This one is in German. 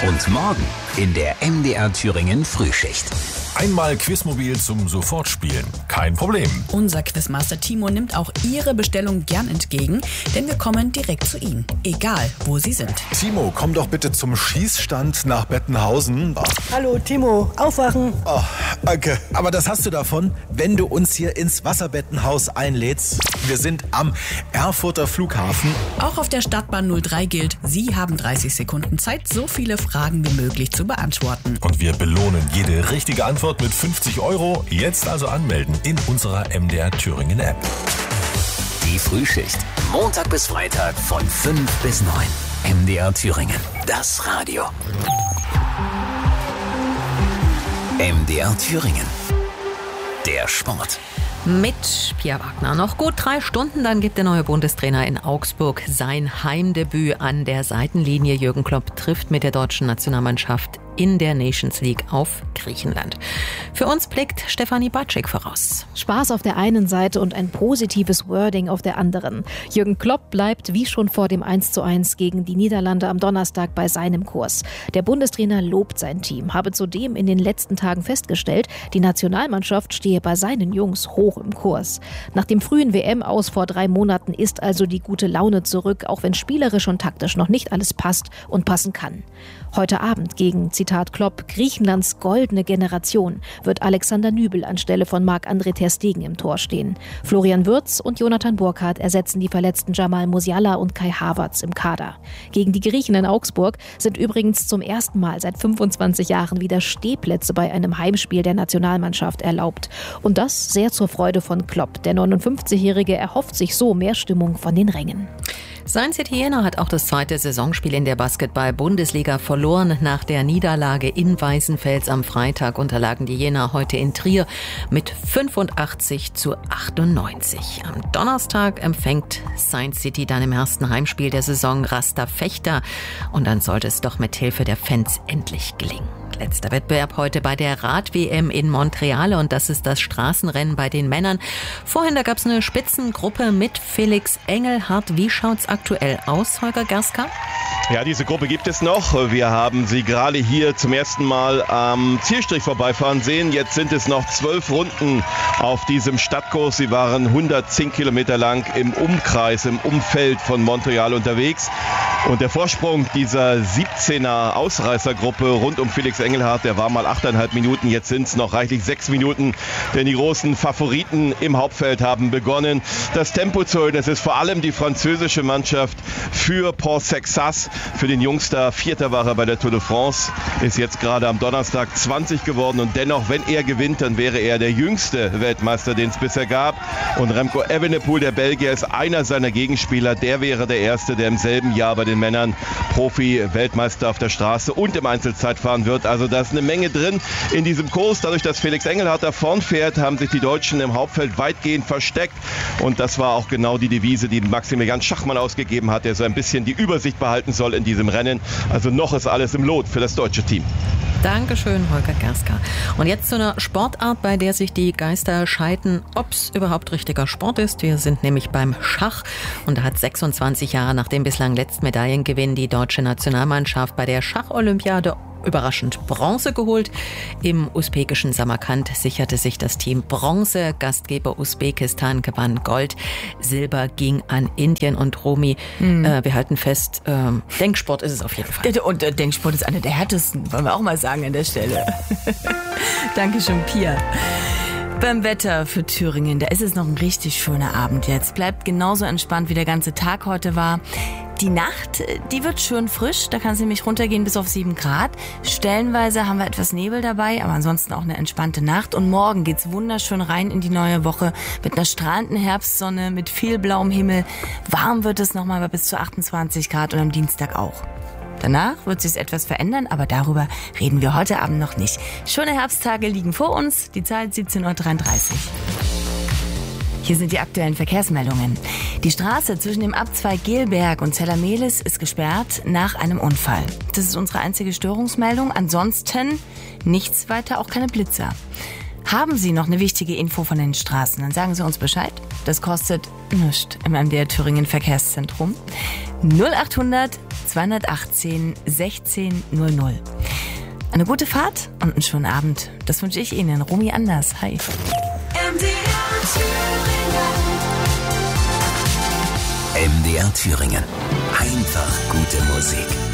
Und morgen in der MDR Thüringen Frühschicht. Einmal Quizmobil zum Sofortspielen. Kein Problem. Unser Quizmaster Timo nimmt auch Ihre Bestellung gern entgegen, denn wir kommen direkt zu Ihnen, egal wo Sie sind. Timo, komm doch bitte zum Schießstand nach Bettenhausen. Hallo Timo, aufwachen. Oh, danke. Aber das hast du davon, wenn du uns hier ins Wasserbettenhaus einlädst. Wir sind am Erfurter Flughafen. Auch auf der Stadtbahn 03 gilt, Sie haben 30 Sekunden Zeit, so viele Fragen wie möglich zu beantworten. Und wir belohnen jede richtige Antwort mit 50 €. Jetzt also anmelden in unserer MDR Thüringen App. Die Frühschicht. Montag bis Freitag von 5 bis 9. MDR Thüringen. Das Radio. MDR Thüringen. Der Sport. Mit Pia Wagner. Noch gut 3 Stunden, dann gibt der neue Bundestrainer in Augsburg sein Heimdebüt an der Seitenlinie. Jürgen Klopp trifft mit der deutschen Nationalmannschaft in der Nations League auf Griechenland. Für uns blickt Stefanie Batschik voraus. Spaß auf der einen Seite und ein positives Wording auf der anderen. Jürgen Klopp bleibt wie schon vor dem 1:1 gegen die Niederlande am Donnerstag bei seinem Kurs. Der Bundestrainer lobt sein Team, habe zudem in den letzten Tagen festgestellt, die Nationalmannschaft stehe bei seinen Jungs hoch im Kurs. Nach dem frühen WM-Aus vor 3 Monaten ist also die gute Laune zurück, auch wenn spielerisch und taktisch noch nicht alles passt und passen kann. Heute Abend gegen, Zitat Klopp, Griechenlands goldene Generation wird Alexander Nübel anstelle von Marc-André ter Stegen im Tor stehen. Florian Wirtz und Jonathan Burkhardt ersetzen die verletzten Jamal Musiala und Kai Havertz im Kader. Gegen die Griechen in Augsburg sind übrigens zum ersten Mal seit 25 Jahren wieder Stehplätze bei einem Heimspiel der Nationalmannschaft erlaubt. Und das sehr zur Freude von Klopp. Der 59-Jährige erhofft sich so mehr Stimmung von den Rängen. Saint-Étienne Jena hat auch das zweite Saisonspiel in der Basketball-Bundesliga verloren. Nach der Niederlage in Weißenfels am Freitag unterlagen die Jener heute in Trier mit 85:98. Am Donnerstag empfängt Saint City dann im ersten Heimspiel der Saison Rasta Fechter. Und dann sollte es doch mit Hilfe der Fans endlich gelingen. Letzter Wettbewerb heute bei der Rad-WM in Montreal und das ist das Straßenrennen bei den Männern. Vorhin, da gab es eine Spitzengruppe mit Felix Engelhardt. Wie schaut's aktuell aus, Holger Gerska? Ja, diese Gruppe gibt es noch. Wir haben sie gerade hier zum ersten Mal am Zielstrich vorbeifahren sehen. Jetzt sind es noch 12 Runden auf diesem Stadtkurs. Sie waren 110 Kilometer lang im Umkreis, im Umfeld von Montreal unterwegs. Und der Vorsprung dieser 17er Ausreißergruppe rund um Felix Engelhardt, der war mal 8,5 Minuten. Jetzt sind es noch reichlich 6 Minuten, denn die großen Favoriten im Hauptfeld haben begonnen, das Tempo zu erhöhen. Es ist vor allem die französische Mannschaft für Paul Sexas, für den Jungster. Vierter war er bei der Tour de France, ist jetzt gerade am Donnerstag 20 geworden. Und dennoch, wenn er gewinnt, dann wäre er der jüngste Weltmeister, den es bisher gab. Und Remco Evenepoel, der Belgier, ist einer seiner Gegenspieler. Der wäre der Erste, der im selben Jahr bei den Männern Profi-Weltmeister auf der Straße und im Einzelzeitfahren wird. Also da ist eine Menge drin in diesem Kurs. Dadurch, dass Felix Engelhardt da vorn fährt, haben sich die Deutschen im Hauptfeld weitgehend versteckt. Und das war auch genau die Devise, die Maximilian Schachmann ausgegeben hat, der so ein bisschen die Übersicht behalten soll in diesem Rennen. Also noch ist alles im Lot für das deutsche Team. Dankeschön, Holger Gerska. Und jetzt zu einer Sportart, bei der sich die Geister scheiden, ob es überhaupt richtiger Sport ist. Wir sind nämlich beim Schach. Und da hat 26 Jahre nach dem bislang letzten Medaillengewinn die deutsche Nationalmannschaft bei der Schacholympiade überraschend Bronze geholt. Im usbekischen Samarkand sicherte sich das Team Bronze. Gastgeber Usbekistan gewann Gold. Silber ging an Indien und Romy. Wir halten fest, Denksport ist es auf jeden Fall. Und Denksport ist einer der härtesten, wollen wir auch mal sagen an der Stelle. Dankeschön, Pia. Beim Wetter für Thüringen, da ist es noch ein richtig schöner Abend jetzt. Bleibt genauso entspannt, wie der ganze Tag heute war. Die Nacht, die wird schön frisch, da kann es nämlich runtergehen bis auf 7 Grad. Stellenweise haben wir etwas Nebel dabei, aber ansonsten auch eine entspannte Nacht. Und morgen geht's wunderschön rein in die neue Woche mit einer strahlenden Herbstsonne, mit viel blauem Himmel. Warm wird es nochmal bei bis zu 28 Grad und am Dienstag auch. Danach wird sich etwas verändern, aber darüber reden wir heute Abend noch nicht. Schöne Herbsttage liegen vor uns, die Zeit 17:33 Uhr. Hier sind die aktuellen Verkehrsmeldungen. Die Straße zwischen dem Abzweig Gelberg und Zellermehlis ist gesperrt nach einem Unfall. Das ist unsere einzige Störungsmeldung. Ansonsten nichts weiter, auch keine Blitzer. Haben Sie noch eine wichtige Info von den Straßen, dann sagen Sie uns Bescheid. Das kostet nichts im MDR Thüringen Verkehrszentrum. 0800 218 1600. Eine gute Fahrt und einen schönen Abend. Das wünsche ich Ihnen. Romy Anders. Hi. MDR Thüringen. Einfach gute Musik.